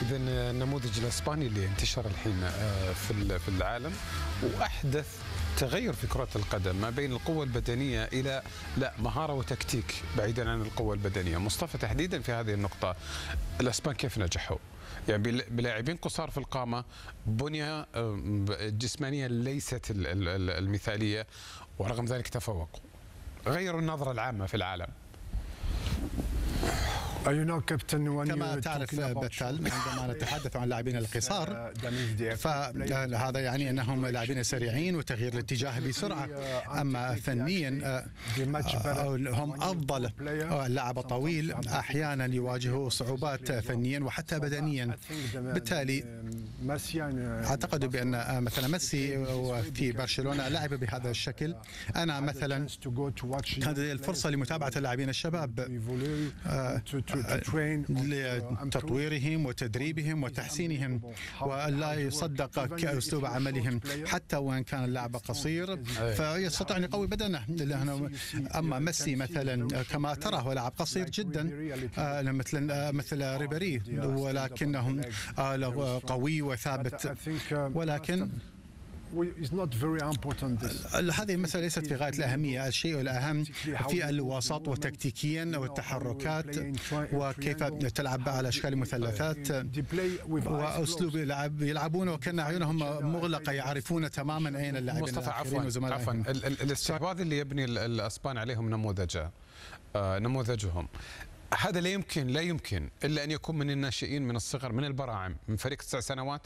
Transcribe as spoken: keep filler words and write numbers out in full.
إذا النموذج الإسباني اللي انتشر الحين في في العالم وأحدث تغير في كرة القدم ما بين القوة البدنية إلى لا مهارة وتكتيك بعيدا عن القوة البدنية. مصطفى تحديدا في هذه النقطة الأسبان كيف نجحوا؟ يعني بلاعبين قصار في القامة، بنية جسمانية ليست المثالية، ورغم ذلك تفوقوا، غيروا النظرة العامة في العالم. كما تعرف بتال، عندما نتحدث عن لاعبين القصار فهذا يعني انهم لاعبين سريعين وتغيير الاتجاه بسرعه، اما فنيا هم افضل. اللاعب طويل احيانا يواجه صعوبات فنيا وحتى بدنيا، بالتالي اعتقد بان مثلا ميسي في برشلونه لعب بهذا الشكل. انا مثلا كانت لدي الفرصه لمتابعه اللاعبين الشباب لتطويرهم وتدريبهم وتحسينهم، ولا يصدق كأسلوب عملهم حتى وإن كان اللاعب قصير فيستطيع أن يقوي بدنه. أما ميسي مثلا كما ترى هو لاعب قصير جدا مثل مثل ريبيري، ولكنه قوي وثابت، ولكن هذه المسألة ليست في غاية الأهمية. الشيء الأهم في الوسط وتكتيكيا والتحركات وكيف تلعب على أشكال مثلثات وأسلوب لعب يلعبون وكان عيونهم مغلقة، يعرفون تماما أين اللاعبين. مصطفى عفوا عفوا الاستحواذ اللي يبني الأسبان عليهم نموذجه آه نموذجهم هذا لا يمكن لا يمكن إلا أن يكون من الناشئين من الصغر من البراعم من فريق تسع سنوات